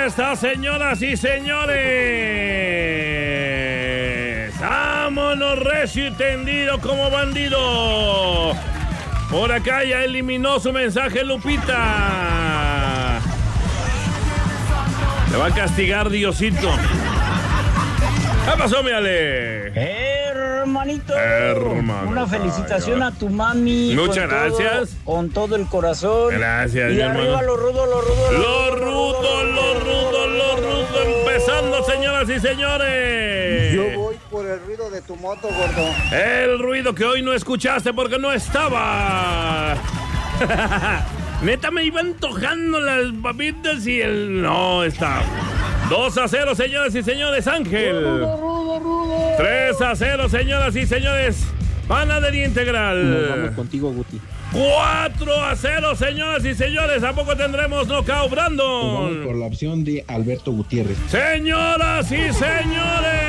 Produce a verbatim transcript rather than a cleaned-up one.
está, señoras y señores. Vámonos recio y tendido como bandido. Por acá ya eliminó su mensaje Lupita. Le va a castigar Diosito. ¿Qué pasó, mi Ale? Hermanito, Hermano, una felicitación ay, a tu mami. Muchas con gracias. Todo, con todo el corazón. Gracias, y mi arriba hermano. los rudos, los rudos. Los rudos, los rudos, los rudos. Empezando, señoras y señores. Yo voy por el ruido de tu moto, gordo. El ruido que hoy no escuchaste porque no estaba. Neta, me iba antojando las papitas y el... No está. dos a cero, señoras y señores, Ángel. Rudo, rudo, rudo. tres a cero, señoras y señores, Panadería Integral. Nos vamos contigo, Guti. cuatro a cero, señoras y señores. ¿A poco tendremos knockout, Brandon? Vamos por la opción de Alberto Gutiérrez. Señoras y señores,